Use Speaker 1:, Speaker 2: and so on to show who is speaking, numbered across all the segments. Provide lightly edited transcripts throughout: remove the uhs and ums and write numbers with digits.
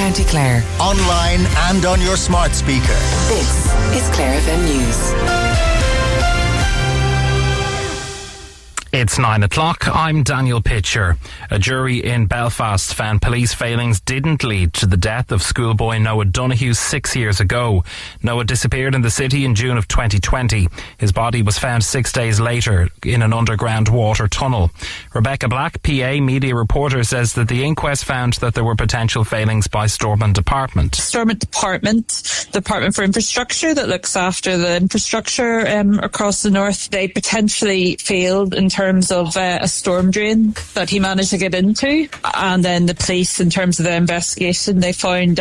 Speaker 1: County Clare.
Speaker 2: Online and on your smart speaker.
Speaker 1: This is Clare FM News.
Speaker 3: It's 9 o'clock. I'm Daniel Pitcher. A jury in Belfast found police failings didn't lead to the death of schoolboy Noah Donoghue 6 years ago. Noah disappeared in the city in June of 2020. His body was found 6 days later in an underground water tunnel. Rebecca Black, PA media reporter, says that the inquest found that there were potential failings by Stormont Department.
Speaker 4: Stormont Department for Infrastructure, that looks after the infrastructure across the north, they potentially failed in terms of a storm drain that he managed to get into. And then the police, in terms of the investigation, they found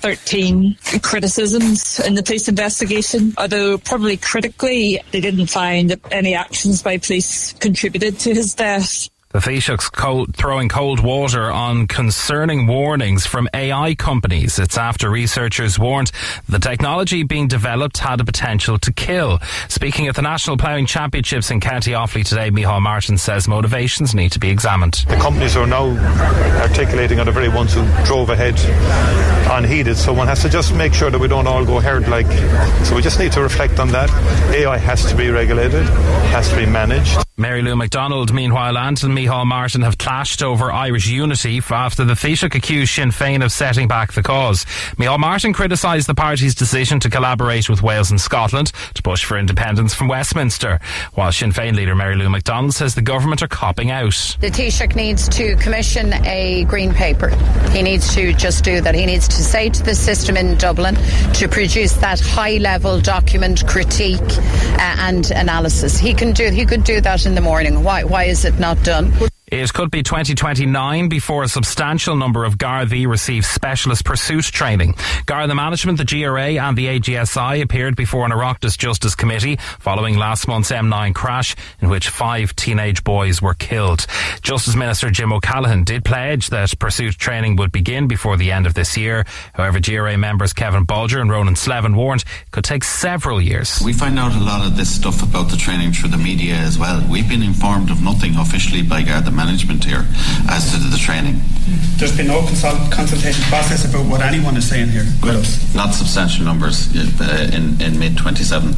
Speaker 4: 13 criticisms in the police investigation, although probably critically they didn't find any actions by police contributed to his death.
Speaker 3: The Taoiseach's throwing cold water on concerning warnings from AI companies. It's after researchers warned the technology being developed had a potential to kill. Speaking at the National Ploughing Championships in County Offaly today, Micheál Martin says motivations need to be examined.
Speaker 5: The companies are now articulating are the very ones who drove ahead unheeded, so one has to just make sure that we don't all go herd-like. So we just need to reflect on that. AI has to be regulated, has to be managed.
Speaker 3: Mary Lou MacDonald, meanwhile, and Micheál Martin have clashed over Irish unity after the Taoiseach accused Sinn Féin of setting back the cause. Micheál Martin criticised the party's decision to collaborate with Wales and Scotland to push for independence from Westminster, while Sinn Féin leader Mary Lou MacDonald says the government are copping out.
Speaker 6: The Taoiseach needs to commission a green paper. He needs to just do that. He needs to say to the system in Dublin to produce that high-level document critique and analysis. He could do that in the morning. Why is it not done?
Speaker 3: It could be 2029 before a substantial number of Gardaí receive specialist pursuit training. Garda Management, the GRA and the AGSI appeared before an Oireachtas Justice Committee following last month's M9 crash in which 5 teenage boys were killed. Justice Minister Jim O'Callaghan did pledge that pursuit training would begin before the end of this year. However, GRA members Kevin Bolger and Ronan Slevin warned it could take several years.
Speaker 7: We find out a lot of this stuff about the training through the media as well. We've been informed of nothing officially by Garda Management here as to the training.
Speaker 8: There's been no consultation process about what anyone is saying here with us.
Speaker 7: Not substantial numbers in mid-27.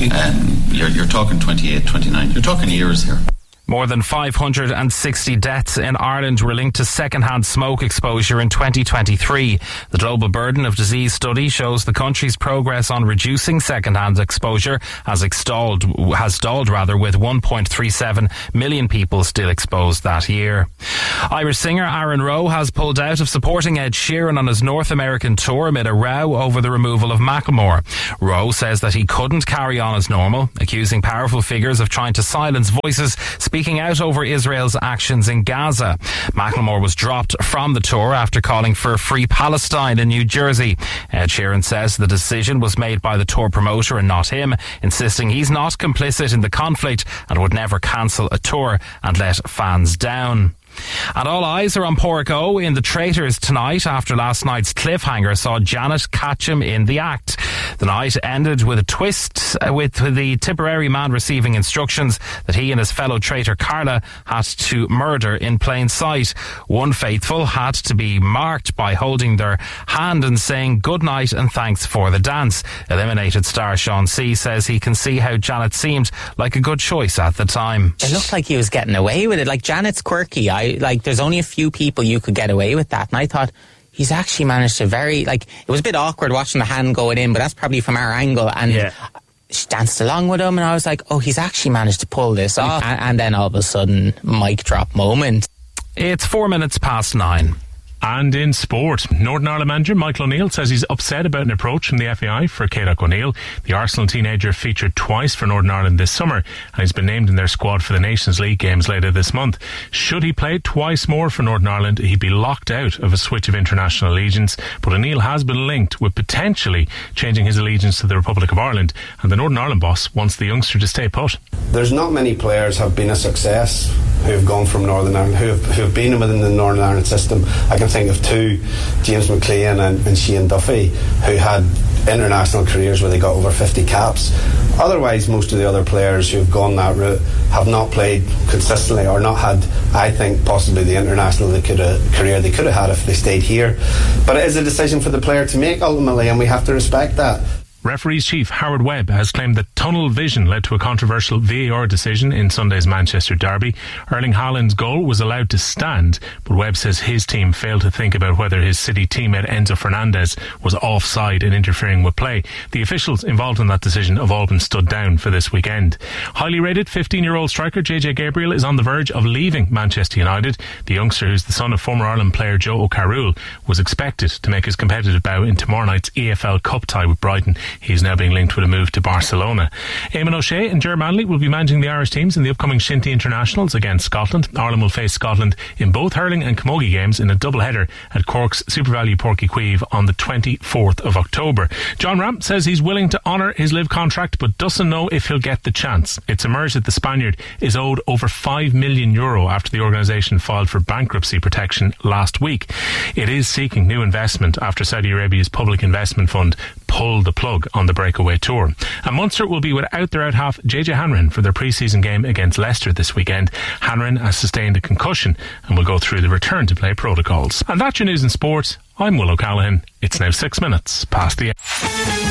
Speaker 7: You're talking 28, 29. You're talking years here.
Speaker 3: More than 560 deaths in Ireland were linked to second-hand smoke exposure in 2023. The Global Burden of Disease study shows the country's progress on reducing second-hand exposure has stalled with 1.37 million people still exposed that year. Irish singer Aaron Rowe has pulled out of supporting Ed Sheeran on his North American tour amid a row over the removal of Macklemore. Rowe says that he couldn't carry on as normal, accusing powerful figures of trying to silence voices speaking out over Israel's actions in Gaza. Macklemore was dropped from the tour after calling for a free Palestine in New Jersey. Ed Sheeran says the decision was made by the tour promoter and not him, insisting he's not complicit in the conflict and would never cancel a tour and let fans down. And all eyes are on Pádraic Ó in The Traitors tonight after last night's cliffhanger saw Janet catch him in the act. The night ended with a twist, with the Tipperary man receiving instructions that he and his fellow traitor Carla had to murder in plain sight. One faithful had to be marked by holding their hand and saying good night and thanks for the dance. Eliminated star Sean C says he can see how Janet seemed like a good choice at the time.
Speaker 9: It looked like he was getting away with it. Like, Janet's quirky. There's only a few people you could get away with that. And I thought, he's actually managed to it was a bit awkward watching the hand going in, but that's probably from our angle. And she danced along with him, and I was like, oh, he's actually managed to pull this off. And then all of a sudden, mic drop moment.
Speaker 3: It's 9:04.
Speaker 10: And in sport, Northern Ireland manager Michael O'Neill says he's upset about an approach from the FAI for Céadach O'Neill. The Arsenal teenager featured twice for Northern Ireland this summer and he's been named in their squad for the Nations League games later this month. Should he play twice more for Northern Ireland, he'd be locked out of a switch of international allegiance. But O'Neill has been linked with potentially changing his allegiance to the Republic of Ireland, and the Northern Ireland boss wants the youngster to stay put.
Speaker 11: There's not many players have been a success who have gone from Northern Ireland, who have been within the Northern Ireland system. I can think of two, James McLean and Shane Duffy, who had international careers where they got over 50 caps. Otherwise, most of the other players who've gone that route have not played consistently or not had, I think, possibly the international career they could have had if they stayed here. But it is a decision for the player to make ultimately, and we have to respect that.
Speaker 10: Referees chief Howard Webb has claimed that tunnel vision led to a controversial VAR decision in Sunday's Manchester derby. Erling Haaland's goal was allowed to stand, but Webb says his team failed to think about whether his City teammate Enzo Fernandez was offside and interfering with play. The officials involved in that decision have all been stood down for this weekend. Highly rated 15-year-old striker JJ Gabriel is on the verge of leaving Manchester United. The youngster, who's the son of former Ireland player Joe O'Carroll, was expected to make his competitive bow in tomorrow night's EFL Cup tie with Brighton. He's now being linked with a move to Barcelona. Eamon O'Shea and Ger Manley will be managing the Irish teams in the upcoming Shinty Internationals against Scotland. Ireland will face Scotland in both hurling and camogie games in a double-header at Cork's SuperValu Páirc Uí Chaoimh on the 24th of October. John Ram says he's willing to honour his live contract but doesn't know if he'll get the chance. It's emerged that the Spaniard is owed over €5 million after the organisation filed for bankruptcy protection last week. It is seeking new investment after Saudi Arabia's public investment fund pulled the plug on the breakaway tour. And Munster will be without their out-half JJ Hanrahan for their pre-season game against Leicester this weekend. Hanrahan has sustained a concussion and will go through the return-to-play protocols. And that's your news in sport. I'm Will O'Callaghan. It's now 6 minutes past the